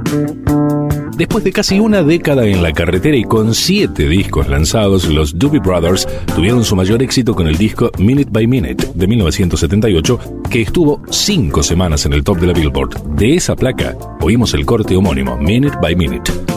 Después de casi una década en la carretera y con 7 discos lanzados, los Doobie Brothers tuvieron su mayor éxito con el disco Minute by Minute de 1978, que estuvo 5 semanas en el top de la Billboard. De esa placa oímos el corte homónimo, Minute by Minute.